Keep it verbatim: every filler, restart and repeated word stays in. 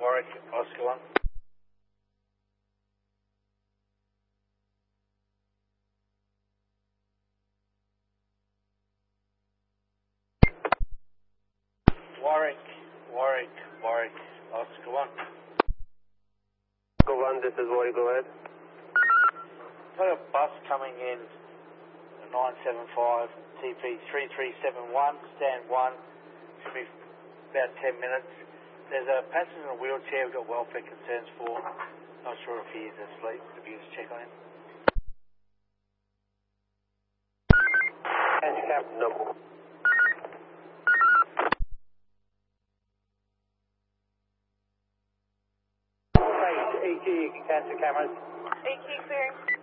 Warwick, Oscar one. Warwick, Warwick, Warwick, Oscar one. Go one, this is Warwick, go ahead. Got a bus coming in, nine seven five, T P three three seven one, stand one, should be about ten minutes. There's a passenger in a wheelchair we've got welfare concerns for. Not sure if he is asleep, if you just check on him. Cancer camp, no. E Q, cancer cameras. E Q clearing.